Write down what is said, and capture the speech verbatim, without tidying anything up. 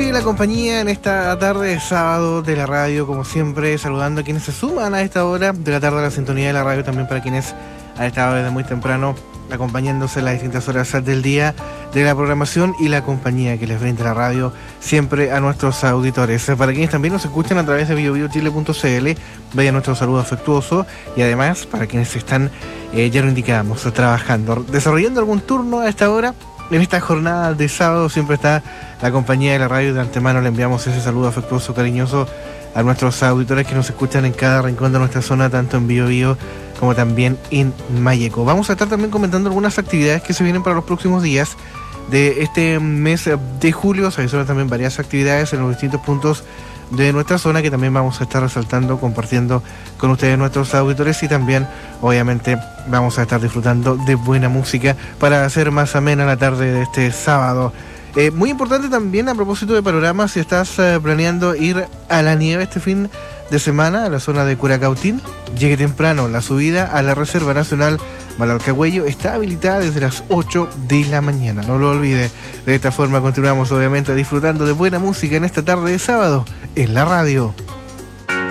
sigue la compañía en esta tarde de sábado de la radio, como siempre, saludando a quienes se suman a esta hora de la tarde a la sintonía de la radio, también para quienes han estado desde muy temprano acompañándose en las distintas horas del día de la programación y la compañía que les brinda la radio siempre a nuestros auditores. Para quienes también nos escuchan a través de bio bio chile punto c l, vaya nuestro saludo afectuoso, y además para quienes están, eh, ya lo indicábamos, trabajando, desarrollando algún turno a esta hora. En esta jornada de sábado siempre está la compañía de la radio. De antemano le enviamos ese saludo afectuoso, cariñoso a nuestros auditores que nos escuchan en cada rincón de nuestra zona, tanto en Biobío como también en Mayeco. Vamos a estar también comentando algunas actividades que se vienen para los próximos días de este mes de julio. Se avisoran también varias actividades en los distintos puntos de nuestra zona que también vamos a estar resaltando, compartiendo con ustedes, nuestros auditores, y también obviamente vamos a estar disfrutando de buena música para hacer más amena la tarde de este sábado. Eh, muy importante también, a propósito de panoramas, si estás eh, planeando ir a la nieve este fin de semana a la zona de Curacautín, llegue temprano. La subida a la Reserva Nacional Malarcahuello está habilitada desde las ocho de la mañana, no lo olvide. De esta forma continuamos obviamente disfrutando de buena música en esta tarde de sábado en la radio.